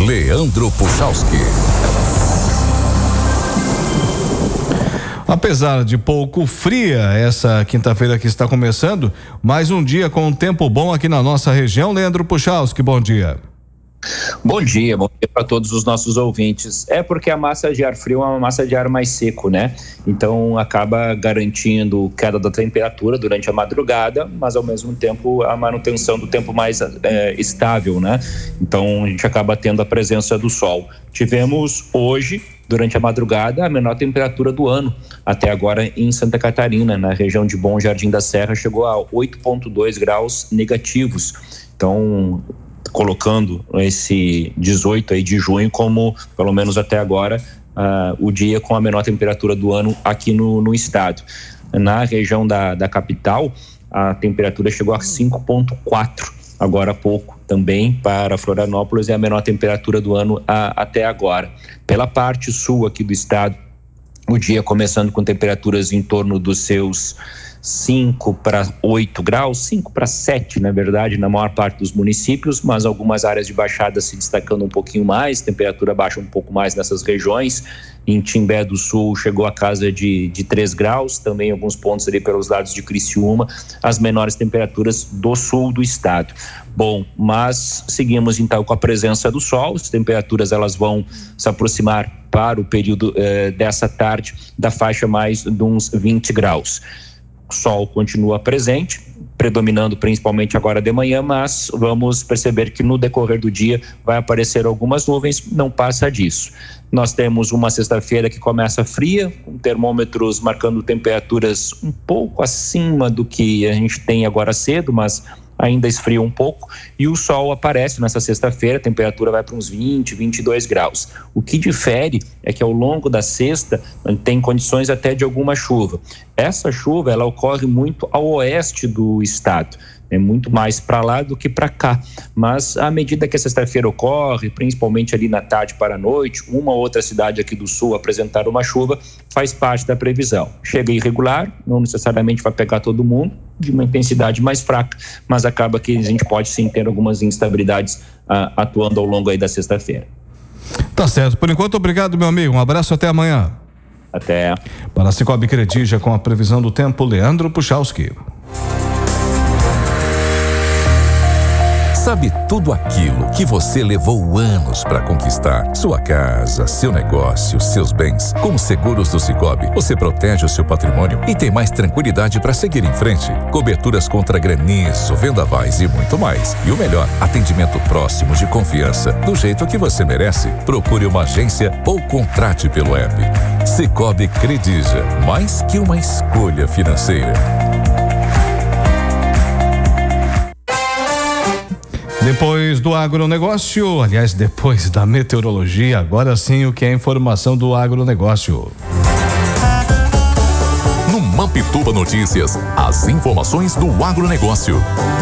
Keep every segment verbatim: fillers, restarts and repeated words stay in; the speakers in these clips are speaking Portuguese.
Leandro Puchalski. Apesar de pouco fria essa quinta-feira que está começando, mais um dia com um tempo bom aqui na nossa região. Leandro Puchalski, bom dia. Bom dia, bom dia para todos os nossos ouvintes. É porque a massa de ar frio é uma massa de ar mais seco, né? Então acaba garantindo queda da temperatura durante a madrugada, mas ao mesmo tempo a manutenção do tempo mais é, estável, né? Então a gente acaba tendo a presença do sol. Tivemos hoje, durante a madrugada, a menor temperatura do ano até agora em Santa Catarina, na região de Bom Jardim da Serra, chegou a oito vírgula dois graus negativos. Então, colocando esse dezoito aí de junho como, pelo menos até agora, uh, o dia com a menor temperatura do ano aqui no, no estado. Na região da, da capital, a temperatura chegou a cinco vírgula quatro agora há pouco também para Florianópolis, é a menor temperatura do ano a, até agora. Pela parte sul aqui do estado, o dia começando com temperaturas em torno dos seus cinco para oito graus, cinco para sete, na verdade, na maior parte dos municípios, mas algumas áreas de baixada se destacando um pouquinho mais, temperatura baixa um pouco mais nessas regiões. Em Timbé do Sul chegou a casa de, de três graus, também alguns pontos ali pelos lados de Criciúma, as menores temperaturas do sul do estado. Bom, mas seguimos então com a presença do sol, as temperaturas elas vão se aproximar para o período eh, dessa tarde da faixa mais de uns vinte graus. O sol continua presente, predominando principalmente agora de manhã, mas vamos perceber que no decorrer do dia vai aparecer algumas nuvens, não passa disso. Nós temos uma sexta-feira que começa fria, com termômetros marcando temperaturas um pouco acima do que a gente tem agora cedo, mas ainda esfria um pouco, e o sol aparece nessa sexta-feira, a temperatura vai para uns vinte, vinte e dois graus. O que difere é que ao longo da sexta tem condições até de alguma chuva. Essa chuva ela ocorre muito ao oeste do estado, é muito mais para lá do que para cá, mas à medida que a sexta-feira ocorre, principalmente ali na tarde para a noite, uma ou outra cidade aqui do sul apresentar uma chuva, faz parte da previsão. Chega irregular, não necessariamente vai pegar todo mundo, de uma intensidade mais fraca, mas acaba que a gente pode sim ter algumas instabilidades ah, atuando ao longo aí da sexta-feira. Tá certo, por enquanto obrigado, meu amigo, um abraço, até amanhã. Até. Para a Cicobi Credija com a previsão do tempo, Leandro Puchalski. Sabe tudo aquilo que você levou anos para conquistar? Sua casa, seu negócio, seus bens. Com os seguros do Cicobi, você protege o seu patrimônio e tem mais tranquilidade para seguir em frente. Coberturas contra granizo, vendavais e muito mais. E o melhor, atendimento próximo de confiança, do jeito que você merece. Procure uma agência ou contrate pelo app. Cicobi Credija, mais que uma escolha financeira. Depois do agronegócio, aliás, depois da meteorologia, agora sim o que é informação do agronegócio. No Mampituba Notícias, as informações do agronegócio.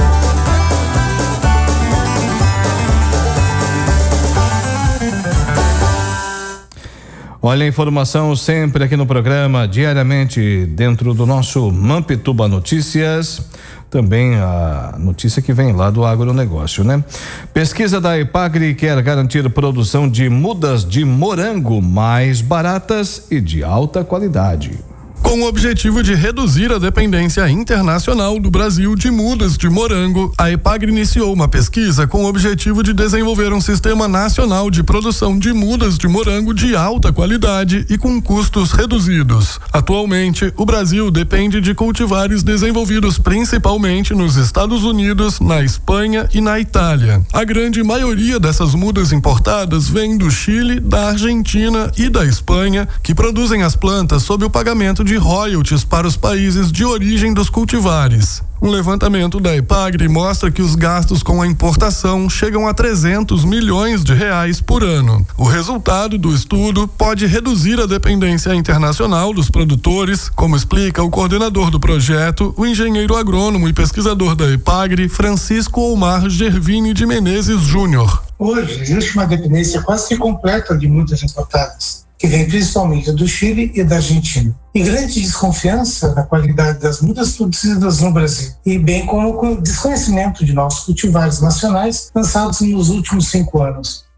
Olha a informação sempre aqui no programa, diariamente dentro do nosso Mampituba Notícias. Também a notícia que vem lá do agronegócio, né? Pesquisa da Epagri quer garantir produção de mudas de morango mais baratas e de alta qualidade. Com o objetivo de reduzir a dependência internacional do Brasil de mudas de morango, a Epagri iniciou uma pesquisa com o objetivo de desenvolver um sistema nacional de produção de mudas de morango de alta qualidade e com custos reduzidos. Atualmente, o Brasil depende de cultivares desenvolvidos principalmente nos Estados Unidos, na Espanha e na Itália. A grande maioria dessas mudas importadas vem do Chile, da Argentina e da Espanha, que produzem as plantas sob o pagamento de de royalties para os países de origem dos cultivares. Um levantamento da Epagri mostra que os gastos com a importação chegam a trezentos milhões de reais por ano. O resultado do estudo pode reduzir a dependência internacional dos produtores, como explica o coordenador do projeto, o engenheiro agrônomo e pesquisador da Epagri, Francisco Omar Gervini de Menezes Júnior. Hoje existe uma dependência quase que completa de mudas importadas, que vem principalmente do Chile e da Argentina, e grande desconfiança da qualidade das mudas produzidas no Brasil, e bem como o desconhecimento de nossos cultivares nacionais lançados nos últimos cinco anos.